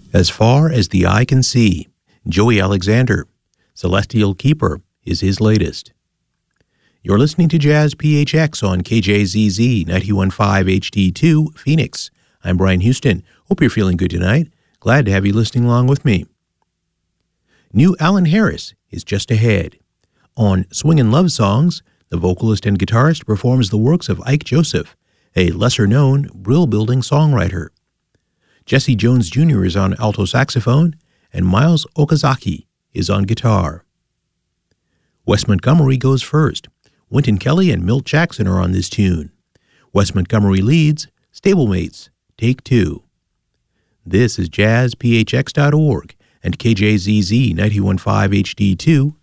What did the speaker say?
As Far as the Eye Can See, Joey Alexander. Celestial Keeper is his latest. You're listening to Jazz PHX on KJZZ 91.5 HD2, Phoenix. I'm Brian Houston. Hope you're feeling good tonight. Glad to have you listening along with me. New Alan Harris is just ahead. On Swingin' Love Songs, the vocalist and guitarist performs the works of Ike Joseph, a lesser-known, brill-building songwriter. Jesse Jones Jr. is on alto saxophone, and Miles Okazaki is on guitar. Wes Montgomery goes first. Wynton Kelly and Milt Jackson are on this tune. Wes Montgomery leads, Stablemates, Take Two. This is jazzphx.org and KJZZ 91.5 HD2,